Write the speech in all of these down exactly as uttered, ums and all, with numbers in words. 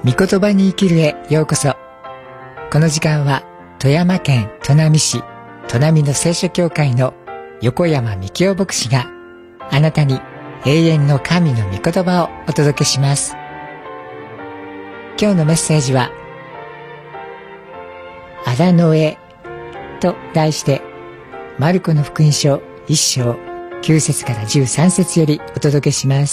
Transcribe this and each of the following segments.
御言葉に生きるへようこそ。この時間は富山県砺波市砺波の聖書教会の横山幹夫牧師があなたに永遠の神の御言葉をお届けします。今日のメッセージは荒野へと題してマルコの福音書いっ章きゅう節からじゅうさん節よりお届けします。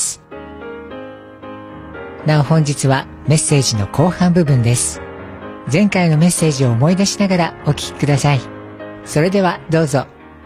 なお本日はメッセージの後半部分です。前回のメッセージを思い出しながらお聞きください。それではどうぞ。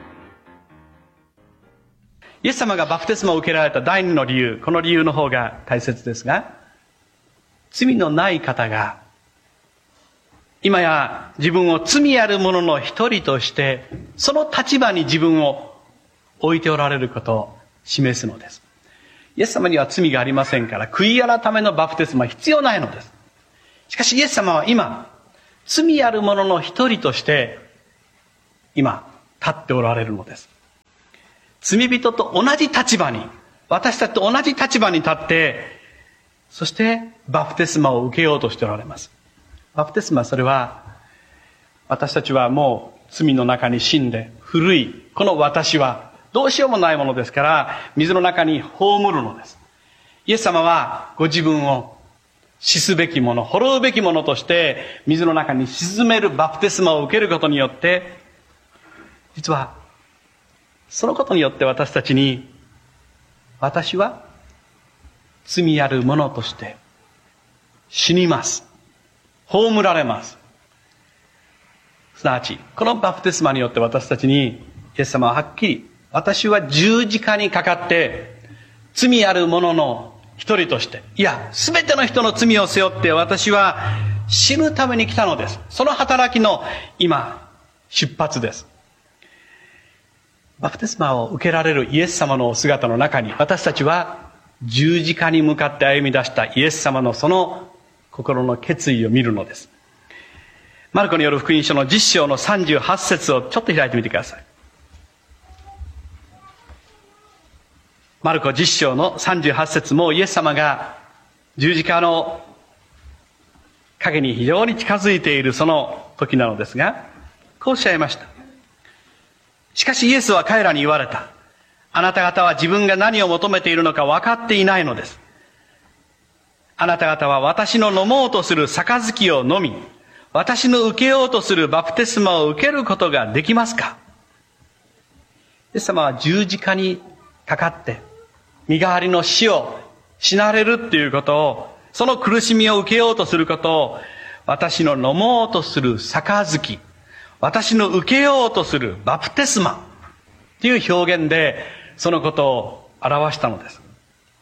イエス様がバプテスマを受けられた第二の理由、この理由の方が大切ですが、罪のない方が今や自分を罪ある者の一人としてその立場に自分を置いておられることを示すのです。イエス様には罪がありませんから悔い改めのバプテスマは必要ないのです。しかしイエス様は今罪ある者の一人として今立っておられるのです。罪人と同じ立場に、私たちと同じ立場に立って、そしてバプテスマを受けようとしておられます。バプテスマ、それは私たちはもう罪の中に死んで古いこの私はどうしようもないものですから水の中に葬るのです。イエス様はご自分を死すべきもの、滅ぶべきものとして水の中に沈めるバプテスマを受けることによって、実はそのことによって私たちに、私は罪ある者として死にます。葬られます。すなわちこのバプテスマによって私たちにイエス様ははっきり、私は十字架にかかって罪ある者の一人として、いやすべての人の罪を背負って私は死ぬために来たのです。その働きの今出発です。バプテスマを受けられるイエス様のお姿の中に、私たちは十字架に向かって歩み出したイエス様のその心の決意を見るのです。マルコによる福音書のじゅっ章のさんじゅうはち節をちょっと開いてみてください。マルコじゅっ章のさんじゅうはち節もイエス様が十字架の影に非常に近づいているその時なのですが、こうおっしゃいました。しかしイエスは彼らに言われた。あなた方は自分が何を求めているのか分かっていないのです。あなた方は私の飲もうとする杯を飲み、私の受けようとするバプテスマを受けることができますか？イエス様は十字架にかかって身代わりの死を死なれるっていうことを、その苦しみを受けようとすることを、私の飲もうとする杯、私の受けようとするバプテスマという表現でそのことを表したのです。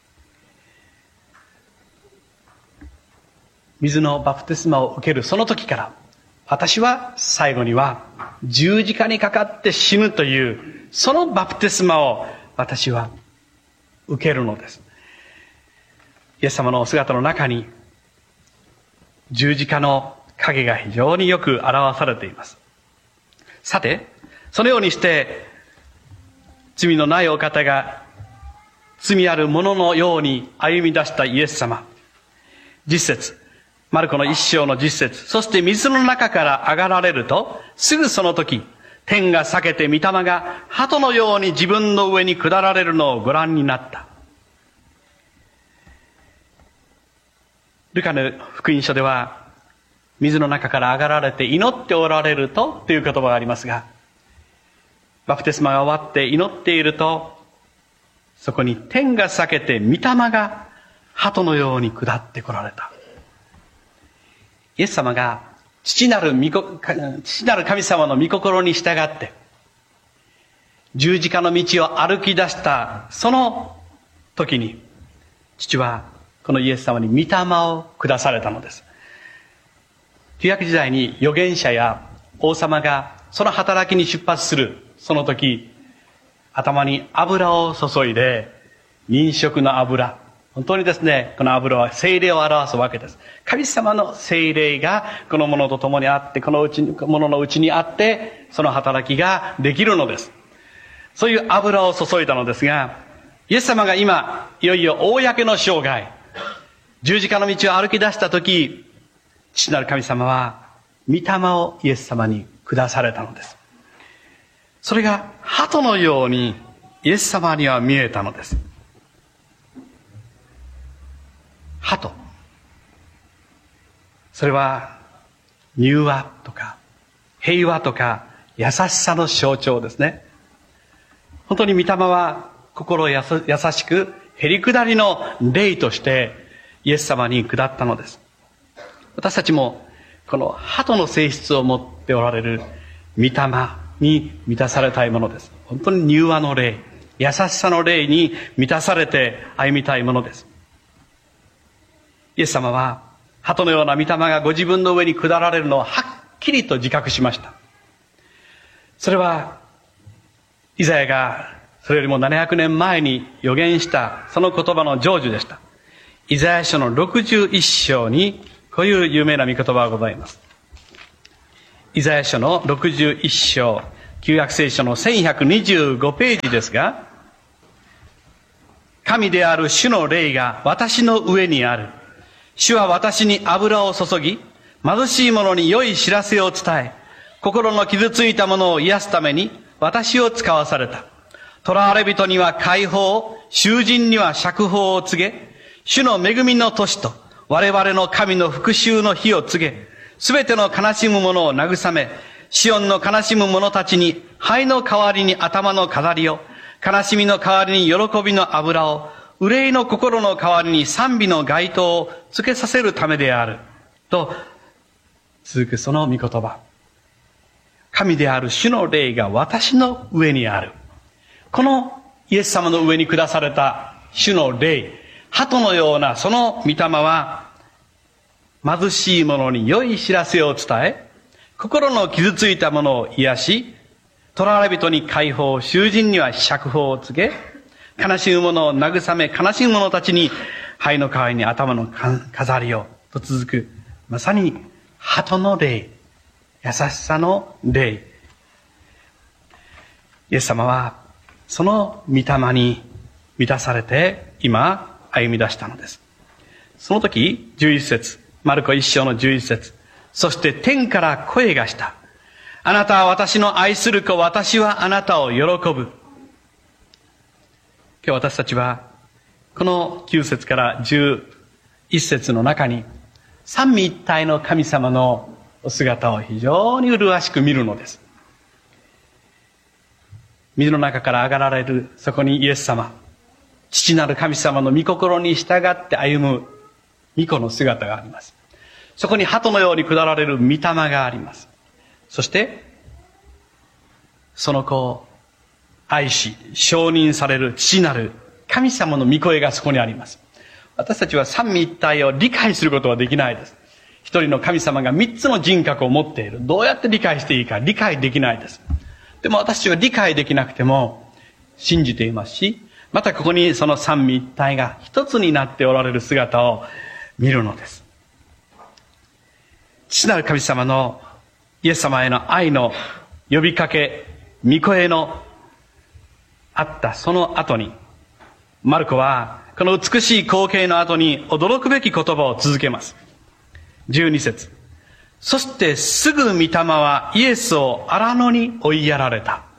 水のバプテスマを受けるその時から、私は最後には十字架にかかって死ぬというそのバプテスマを私は受けるのです。イエス様のお姿の中に十字架の影が非常によく表されています。さて、そのようにして罪のないお方が罪ある者のように歩み出したイエス様。じゅっ節、マルコのいっ章のじゅっ節、そして水の中から上がられると、すぐその時、天が裂けて御霊が鳩のように自分の上に下られるのをご覧になった。ルカの福音書では、水の中から上がられて祈っておられるとという言葉がありますが、バプテスマが終わって祈っていると、そこに天が裂けて御霊が鳩のように下ってこられた。イエス様が父なる御こ、父なる神様の御心に従って十字架の道を歩き出したその時に、父はこのイエス様に御霊を下されたのです。旧約時代に預言者や王様がその働きに出発するその時、頭に油を注いで、忍食の油、本当にですね、この油は聖霊を表すわけです。神様の聖霊がこの者と共にあって、このうち者のうちにあって、その働きができるのです。そういう油を注いだのですが、イエス様が今いよいよ公の生涯、 十字架の道を歩き出したとき、父なる神様は、御霊をイエス様に下されたのです。それが鳩のようにイエス様には見えたのです。鳩。それは柔和とか平和とか優しさの象徴ですね。本当に御霊は心優しくへりくだりの霊としてイエス様に下ったのです。私たちもこの鳩の性質を持っておられる御霊に満たされたいものです。本当に柔和の霊、優しさの霊に満たされて歩みたいものです。イエス様は鳩のような御霊がご自分の上に下られるのをはっきりと自覚しました。それはイザヤがそれよりもななひゃくねんまえに予言したその言葉の成就でした。イザヤ書のろくじゅういっ章にこういう有名な御言葉がございます。イザヤ書のろくじゅういっ章、旧約聖書のせんひゃくにじゅうごページですが、神である主の霊が私の上にある。主は私に油を注ぎ、貧しい者に良い知らせを伝え、心の傷ついた者を癒すために私を使わされた。囚われ人には解放、囚人には釈放を告げ、主の恵みの年と我々の神の復讐の日を告げ、すべての悲しむ者を慰め、シオンの悲しむ者たちに灰の代わりに頭の飾りを、悲しみの代わりに喜びの油を、憂いの心の代わりに賛美の街灯をつけさせるためである。と続くその御言葉。神である主の霊が私の上にある。このイエス様の上に下された主の霊、鳩のようなその御霊は、貧しい者に良い知らせを伝え、心の傷ついた者を癒し、囚われ人に解放、囚人には釈放を告げ、悲しむ者を慰め、悲しむ者たちに灰の代わりに頭の飾りを、と続く、まさに鳩の霊、優しさの霊。イエス様はその御霊に満たされて今歩み出したのです。その時じゅういっ節、マルコ一章のじゅういっ節、そして天から声がした。あなたは私の愛する子、私はあなたを喜ぶ。今日私たちはこのきゅう節からじゅういっ節の中に三位一体の神様のお姿を非常に麗しく見るのです。水の中から上がられるそこにイエス様、父なる神様の御心に従って歩む御子の姿があります。そこに鳩のように下られる御霊があります。そしてその子を愛し承認される父なる神様の御声がそこにあります。私たちは三位一体を理解することはできないです。一人の神様が三つの人格を持っている。どうやって理解していいか理解できないです。でも私たちは理解できなくても信じていますし、またここにその三位一体が一つになっておられる姿を見るのです。父なる神様のイエス様への愛の呼びかけ、御声のあったその後に、マルコはこの美しい光景の後に驚くべき言葉を続けます。じゅうに節、そしてすぐ御霊はイエスを荒野に追いやられた。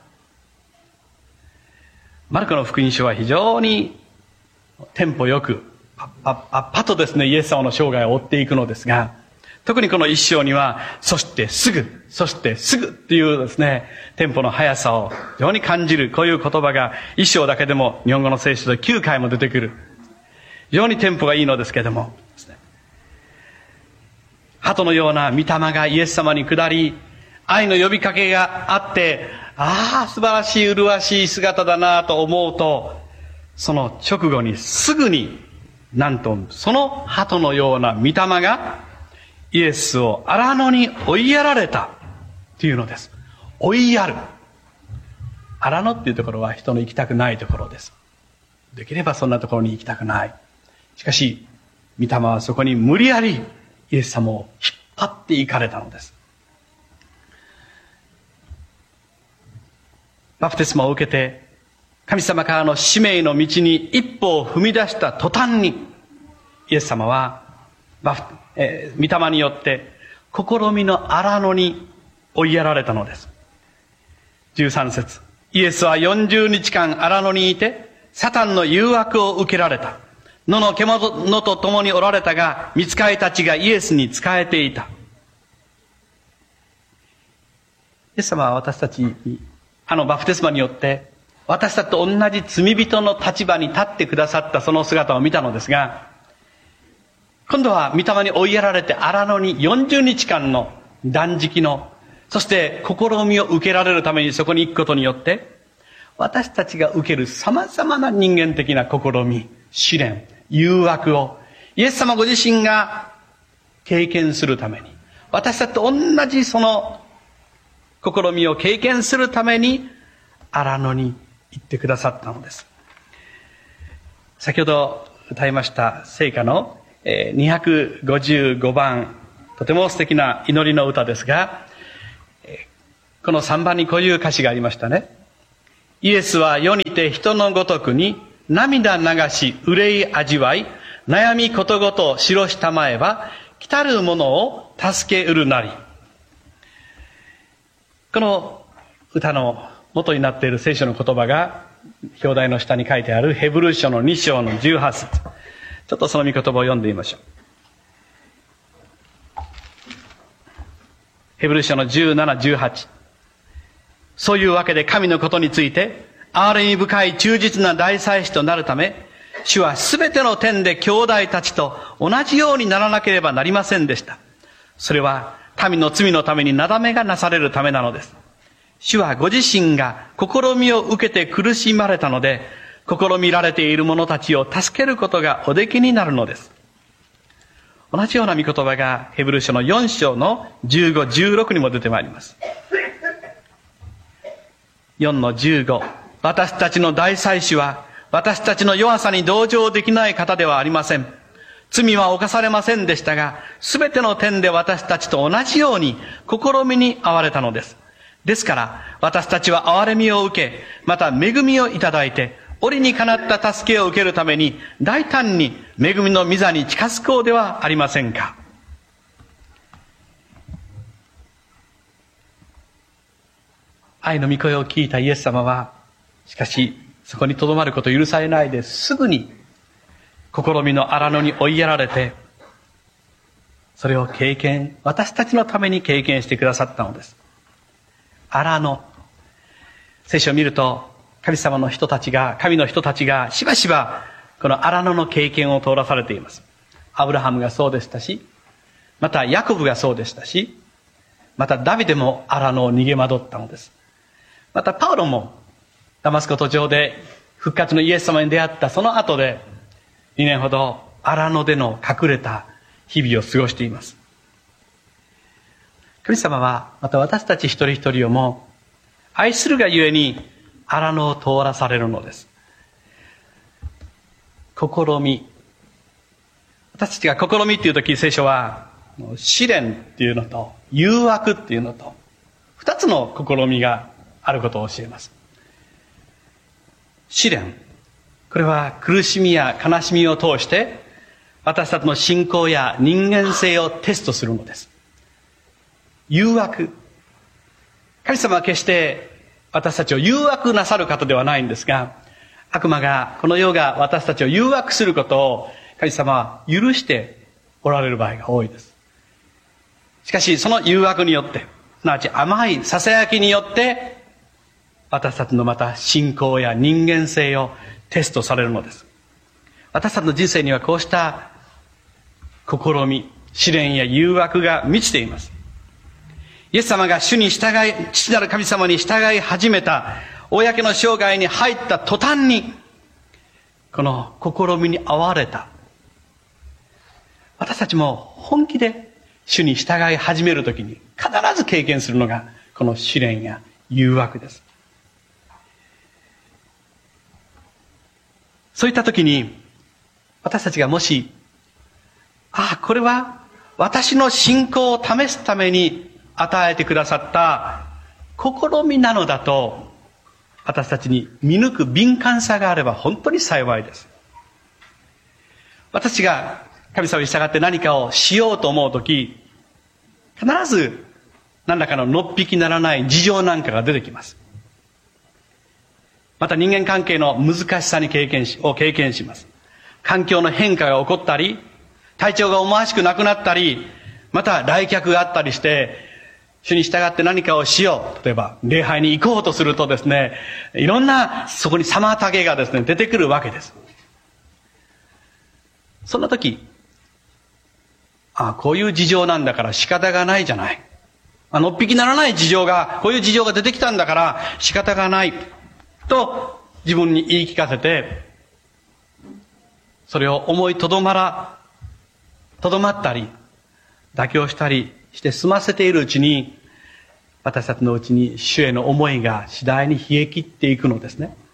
マルコの福音書は非常にテンポよくパッパッパッパとですね、イエス様の生涯を追っていくのですが、特にこの一章には、そしてすぐ、そしてすぐっていうですね、テンポの速さを非常に感じる、こういう言葉が一章だけでも日本語の聖書できゅうかいも出てくる。非常にテンポがいいのですけれども、鳩のような御霊がイエス様に下り、愛の呼びかけがあって、ああ、素晴らしい、麗しい姿だなと思うと、その直後にすぐに、なんと、その鳩のような御霊が、イエスを荒野に追いやられたというのです。追いやる。荒野っていうところは人の行きたくないところです。できればそんなところに行きたくない。しかし、御霊はそこに無理やりイエス様を引っ張っていかれたのです。バプテスマを受けて、神様からの使命の道に一歩を踏み出した途端に、 イエス様は、えー、御霊によって、試みの荒野に追いやられたのです。じゅうさん節。イエスはよんじゅうにちかん荒野にいて、サタンの誘惑を受けられた。野の獣と共におられたが、御使いたちがイエスに仕えていた。イエス様は私たちに、あのバプテスマによって、私たちと同じ罪人の立場に立ってくださったその姿を見たのですが、今度は御霊に追いやられて荒野によんじゅうにちかんの断食の、そして試みを受けられるためにそこに行くことによって、私たちが受ける様々な人間的な試み、試練、誘惑をイエス様ご自身が経験するために、私たちと同じその試みを経験するために荒野に行ってくださったのです。先ほど歌いました聖歌のにひゃくごじゅうごばん、とても素敵な祈りの歌ですが、このさんばんにこういう歌詞がありましたね。イエスは世にて人のごとくに涙流し憂い味わい、悩みことごと記したまえば、来たる者を助けうるなり。この歌の元になっている聖書の言葉が、表題の下に書いてあるヘブル書のに章のじゅうはち節。ちょっとその御言葉を読んでみましょう。ヘブル書のじゅうなな、じゅうはち。そういうわけで神のことについて、憐れみ深い忠実な大祭司となるため、主はすべての点で兄弟たちと同じようにならなければなりませんでした。それは民の罪のためになだめがなされるためなのです。主はご自身が試みを受けて苦しまれたので、試みられている者たちを助けることがおできになるのです。同じような御言葉がヘブル書のよん章のじゅうご、じゅうろくにも出てまいります。よんのじゅうご。私たちの大祭司は私たちの弱さに同情できない方ではありません。罪は犯されませんでしたが、すべての点で私たちと同じように試みに遭われたのです。ですから私たちは憐れみを受け、また恵みをいただいて、折にかなった助けを受けるために大胆に恵みの御座に近づこうではありませんか。愛の御声を聞いたイエス様は、しかしそこに留まることを許されないで、すぐに試みの荒野に追いやられて、それを経験、私たちのために経験してくださったのです。荒野。聖書を見ると、神様の人たちが、神の人たちがしばしばこの荒野の経験を通らされています。アブラハムがそうでしたし、またヤコブがそうでしたし、またダビデも荒野を逃げ惑ったのです。またパウロもダマスコ途上で復活のイエス様に出会ったその後でにねんほど荒野での隠れた日々を過ごしています。神様はまた私たち一人一人をも愛するがゆえに荒野を通らされるのです。試み。私たちが試みっていうとき、聖書は試練っていうのと誘惑っていうのと二つの試みがあることを教えます。試練。これは苦しみや悲しみを通して私たちの信仰や人間性をテストするのです。誘惑。神様は決して私たちを誘惑なさる方ではないんですが、悪魔が、この世が私たちを誘惑することを神様は許しておられる場合が多いです。しかしその誘惑によって、すなわち甘い囁きによって私たちのまた信仰や人間性をテストされるのです。私たちの人生にはこうした試み、試練や誘惑が満ちています。イエス様が主に従い、父なる神様に従い始めた、公の生涯に入った途端に、この試みに遭われた。私たちも本気で主に従い始めるときに必ず経験するのが、この試練や誘惑です。そういったときに、私たちがもし、ああ、これは私の信仰を試すために与えてくださった試みなのだと、私たちに見抜く敏感さがあれば本当に幸いです。私が神様に従って何かをしようと思うとき、必ず何らかののっぴきならない事情なんかが出てきます。また人間関係の難しさに経験し、を経験します。環境の変化が起こったり、体調が思わしくなくなったり、また来客があったりして、主に従って何かをしよう。例えば、礼拝に行こうとするとですね、いろんなそこに妨げがですね、出てくるわけです。そんな時、ああ、こういう事情なんだから仕方がないじゃない。あのっぴきならない事情が、こういう事情が出てきたんだから仕方がない。と自分に言い聞かせて、それを思いとどまら、とどまったり、妥協したりして済ませているうちに、私たちのうちに主への思いが次第に冷え切っていくのですね。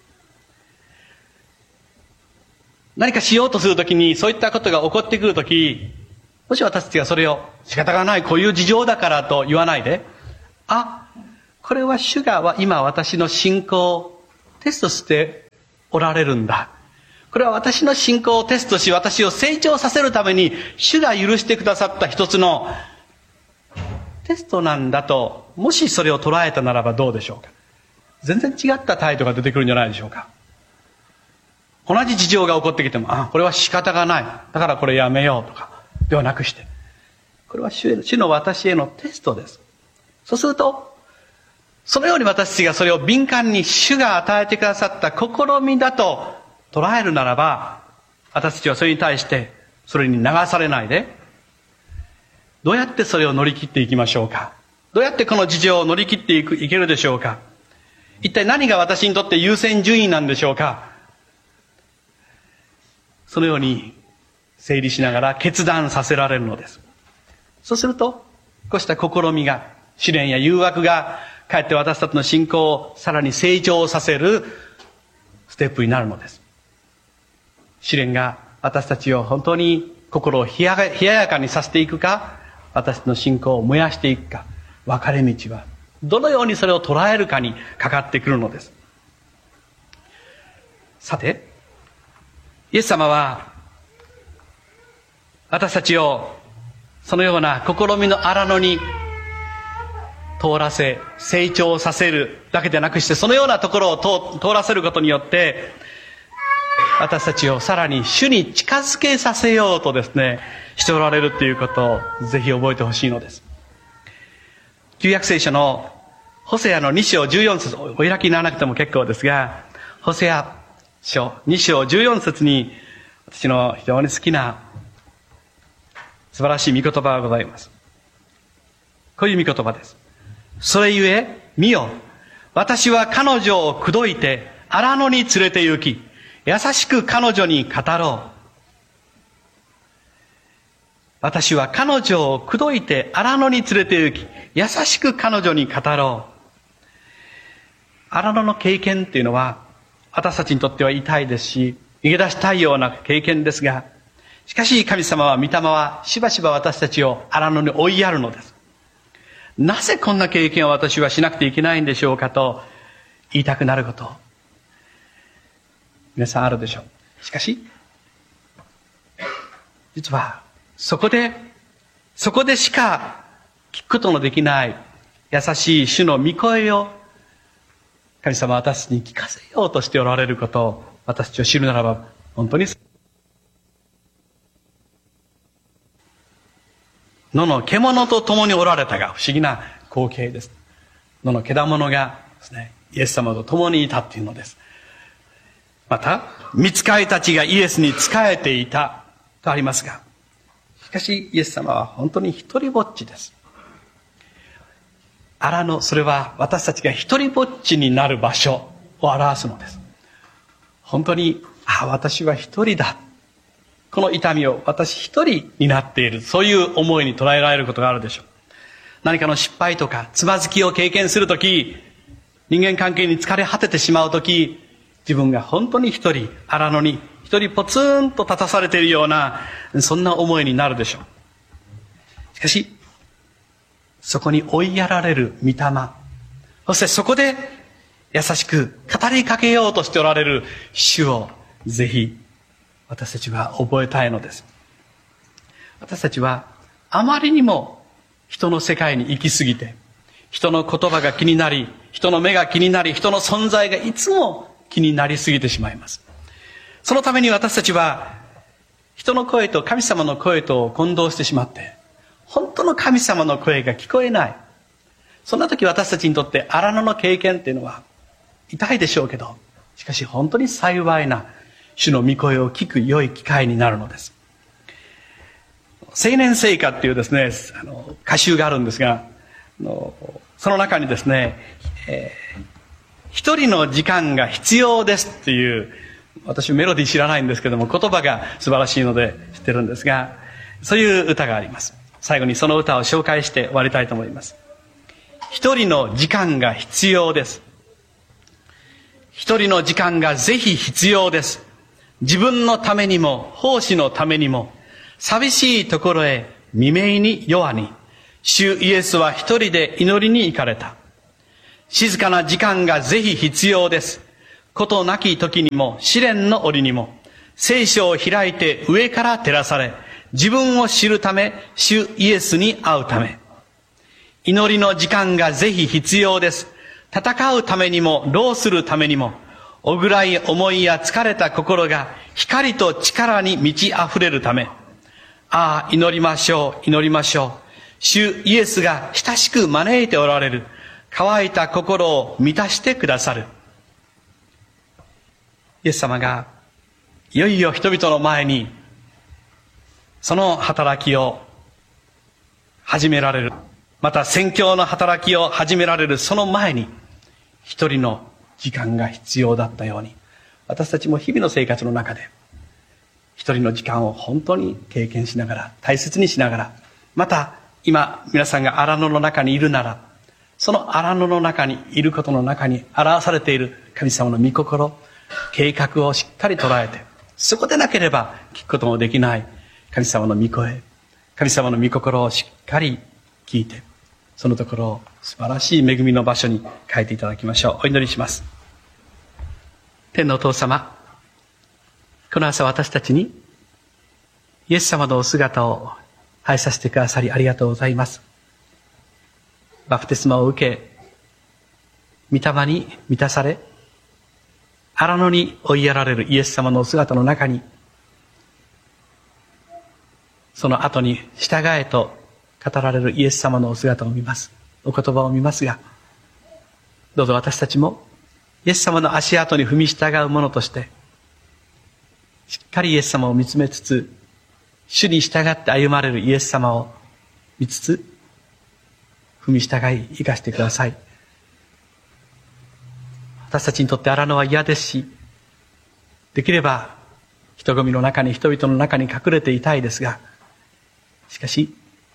何かしようとするときに、そういったことが起こってくるとき、もし私たちがそれを仕方がない、こういう事情だからと言わないで、あ、これは主が今私の信仰をテストしておられるんだ。これは私の信仰をテストし、私を成長させるために主が許してくださった一つのテストなんだと、もしそれを捉えたならばどうでしょうか。全然違った態度が出てくるんじゃないでしょうか。同じ事情が起こってきても、あ、これは仕方がない。だからこれやめようとか。ではなくして、これは主へ、主の私へのテストです。そうすると、そのように私たちがそれを敏感に主が与えてくださった試みだと捉えるならば、私たちはそれに対してそれに流されないで、どうやってそれを乗り切っていきましょうか。どうやってこの事情を乗り切っていく、いけるでしょうか。一体何が私にとって優先順位なんでしょうか。そのように整理しながら決断させられるのです。そうすると、こうした試みが、試練や誘惑が、かえって私たちの信仰をさらに成長させるステップになるのです。試練が私たちを本当に心を冷や、冷ややかにさせていくか、私の信仰を燃やしていくか、分かれ道は、どのようにそれを捉えるかにかかってくるのです。さて、イエス様は、私たちをそのような試みの荒野に通らせ、成長させるだけでなくして、そのようなところを 通, 通らせることによって、私たちをさらに主に近づけさせようとですね、しておられるということをぜひ覚えてほしいのです。旧約聖書のホセアのに章じゅうよん節、お開きにならなくても結構ですが、ホセア書に章じゅうよん節に私の非常に好きな素晴らしい御言葉がございます。こういう御言葉です。それゆえ、見よ、私は彼女を口説いて荒野に連れて行き、優しく彼女に語ろう。私は彼女を口説いて荒野に連れて行き、優しく彼女に語ろう。荒野の経験っていうのは、私たちにとっては痛いですし、逃げ出したいような経験ですが、しかし神様は、御霊はしばしば私たちを荒野に追いやるのです。なぜこんな経験を私はしなくてはいけないんでしょうかと言いたくなること。皆さんあるでしょう。しかし、実はそこで、そこでしか聞くことのできない優しい主の御声を神様は私に聞かせようとしておられることを私たちを知るならば、本当に野の獣と共におられたが不思議な光景です。野の獣がですね、イエス様と共にいたっていうのです。また、御使いたちがイエスに仕えていたとありますが、しかしイエス様は本当に一人ぼっちです。荒野、それは私たちが一人ぼっちになる場所を表すのです。本当に、あ、私は一人だ。この痛みを私一人になっている。そういう思いに捉えられることがあるでしょう。何かの失敗とかつまずきを経験するとき、人間関係に疲れ果ててしまうとき、自分が本当に一人、荒野に一人ポツンと立たされているような、そんな思いになるでしょう。しかし、そこに追いやられる御霊、そしてそこで優しく語りかけようとしておられる主をぜひ私たちは覚えたいのです。 私たちはあまりにも人の世界に行き過ぎて、人の言葉が気になり、人の目が気になり、人の存在がいつも気になりすぎてしまいます。そのために私たちは人の声と神様の声と混同してしまって、本当の神様の声が聞こえない。そんな時私たちにとって荒野の経験っていうのは痛いでしょうけど、しかし本当に幸いな主の御声を聞く良い機会になるのです。青年聖歌っていうですね、あの歌集があるんですが、あのその中にですね、えー、一人の時間が必要ですっていう、私メロディー知らないんですけども、言葉が素晴らしいので知ってるんですが、そういう歌があります。最後にその歌を紹介して終わりたいと思います。一人の時間が必要です。一人の時間がぜひ必要です。自分のためにも奉仕のためにも、寂しいところへ未明に夜に、主イエスは一人で祈りに行かれた。静かな時間がぜひ必要です。ことなき時にも試練の折にも、聖書を開いて上から照らされ、自分を知るため、主イエスに会うため。祈りの時間がぜひ必要です。戦うためにも、労するためにも、おぐらい思いや疲れた心が光と力に満ち溢れるため。ああ、祈りましょう、祈りましょう。主イエスが親しく招いておられる、乾いた心を満たしてくださる。イエス様が、いよいよ人々の前に、その働きを始められる。また宣教の働きを始められるその前に、一人の時間が必要だったように、私たちも日々の生活の中で、一人の時間を本当に経験しながら、大切にしながら、また今皆さんが荒野の中にいるなら、その荒野の中にいることの中に表されている神様の御心、計画をしっかり捉えて、そこでなければ聞くこともできない神様の御声、神様の御心をしっかり聞いて、そのところを素晴らしい恵みの場所に変えていただきましょう。お祈りします。天のお父様、この朝私たちにイエス様のお姿を拝させてくださりありがとうございます。バプテスマを受け、御霊に満たされ、荒野に追いやられるイエス様のお姿の中に、その後に従えと語られるイエス様のお姿を見ます。お言葉を見ますが、どうぞ私たちもイエス様の足跡に踏み従う者として、しっかりイエス様を見つめつつ、主に従って歩まれるイエス様を見つつ、踏み従い生かしてください。私たちにとって荒野は嫌ですし、できれば人混みの中に、人々の中に隠れていたいですが、しかし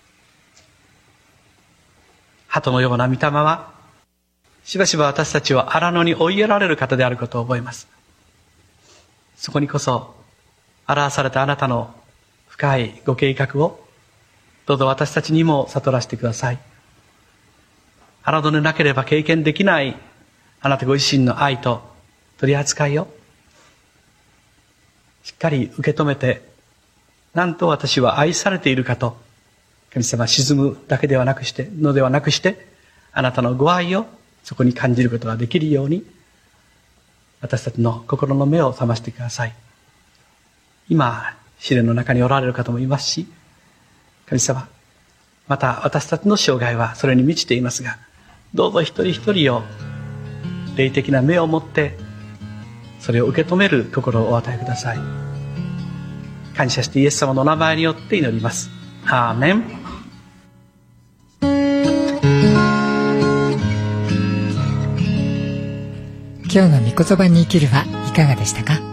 鳩のような御霊はしばしば私たちを荒野に追いやられる方であることを覚えます。そこにこそ表されたあなたの深いご計画をどうぞ私たちにも悟らせてください。荒野でなければ経験できないあなたご自身の愛と取り扱いをしっかり受け止めて、なんと私は愛されているかと、神様沈むだけではなくしてのではなくして、あなたのご愛をそこに感じることができるように、私たちの心の目を覚ましてください。今試練の中におられる方もいますし、神様、また私たちの生涯はそれに満ちていますが、どうぞ一人一人を霊的な目を持ってそれを受け止める心をお与えください。感謝してイエス様の名前によって祈ります。アーメン。 今日の御言葉に生きるはいかがでしたか？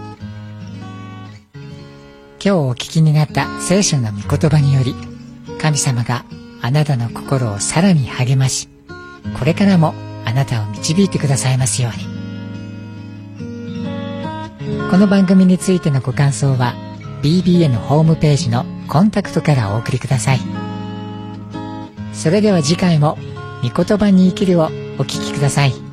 今日お聞きになった聖書の御言葉により、神様があなたの心をさらに励まし、これからもあなたを導いてくださいますように。この番組についてのご感想は ビービーエヌ ホームページのコンタクトからお送りください。それでは次回も御言葉に生きるをお聞きください。